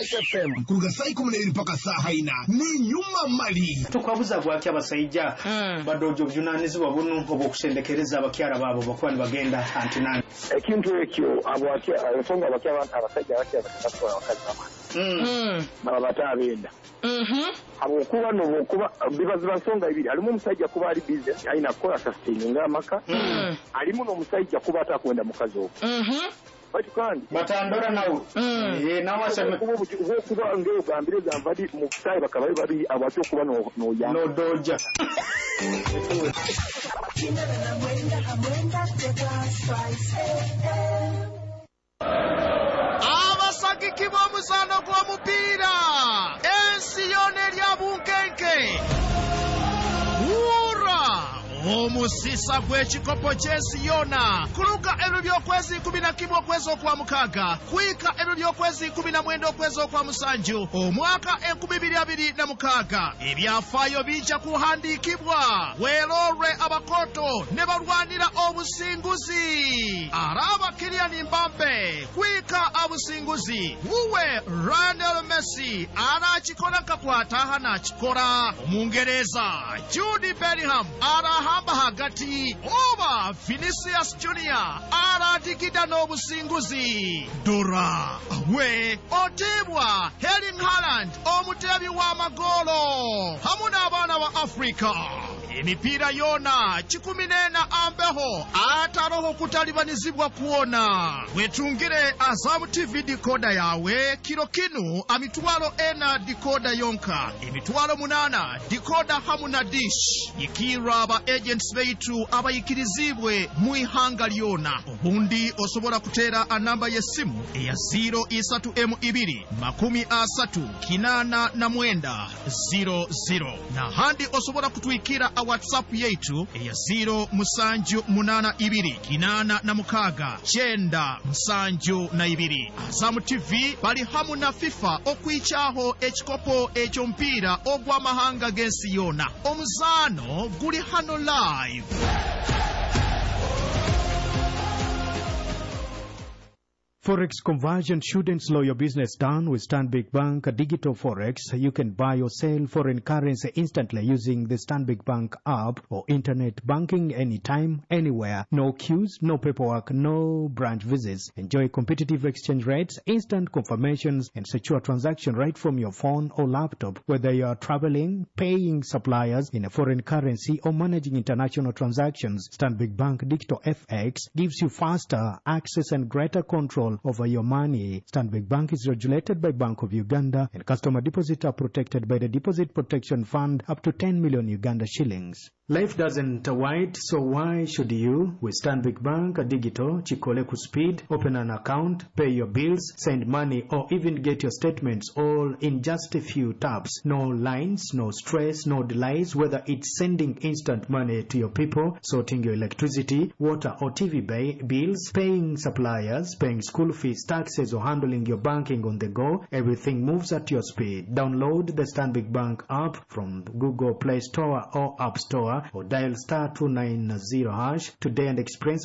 FM kuruga saa 12 mpaka saa 4 ni nyuma mali tukwabuza bwaki abasayija badojo byunanizibwa bunu obukusendekereza abakyala babo bakwani bagenda antinani ekintu ekyo abwaki ensonga abasajja abakyala batakola wakazi bamani baba batabenda abokuba nokuba bibaziba nsonga ibiri alimu omusajja kuba ali business alina kukola sustaining amaka alimu n'omusajja kuba atakwenda mukazi ogwo bati kandi batandora nawo nawasema kuba ngeo gambireza mvadi mu kitayi bakabaye babi abati okuba no doja abasagiki b'omuzano gw'omupiira ensi yona erya bunkenke omusisa gw'ekikopo ky'ensi yona kuluga ebyo by'okwezi 11 okwezi okwa mukaaga kwika ebyo by'okwezi 19 okwezi okwa musanju omwaka 2026 ebyafaayo bijja kuhandiikibwa weerorwe abakoto ne balwanira obusinguzi araba Kylian Mbappe kwika obusinguzi wuwe Lionel Messi anakikola kakwata hanakikola omungereza Jude Bellingham hamba hagati oba Vinicius Junior aratikida n'obusinguzi Dora we otebwa Erling Haaland omutebi w'amagolo hamu n'abaana ba Africa emipiira yona 14 ambeho ataroho kutalibanizibwa kuona wetungire Azam TV decoder yawe kilo kinu amitwalo ena decoder yonka emitwalo 8 decoder hamu na dish ikiraba agents beitu abayikirizibwe mu ihanga lyona obundi osobola kutera anamba y'essimu eya 032 30 na handi osobola kutwikira a WhatsApp yetu eya 078 Azam TV bali hamu na FIFA okwichaho ekikopo ekyompiira ogw'amahanga g'ensi yona omuzano guli hano live. Forex conversion shouldn't slow your business down with Stanbic Bank Digital Forex. You can buy or sell foreign currency instantly using the Stanbic Bank app or internet banking anytime, anywhere. No queues, no paperwork, no branch visits. Enjoy competitive exchange rates, instant confirmations, and secure transaction right from your phone or laptop. Whether you are traveling, paying suppliers in a foreign currency, or managing international transactions, Stanbic Bank Digital FX gives you faster access and greater control over your money. Stanbic Bank is regulated by Bank of Uganda, and customer deposits are protected by the Deposit Protection Fund up to 10 million Uganda shillings. Life doesn't wait, so why should you? With Stanbic Bank Digital, Chikoleku Speed, open an account, pay your bills, send money, or even get your statements all in just a few taps. No lines, no stress, no delays, whether it's sending instant money to your people, sorting your electricity, water or TV bills, paying suppliers, paying school fees, taxes, or handling your banking on the go. Everything moves at your speed. Download the Stanbic Bank app from Google Play Store or App Store, or dial *290# today and experience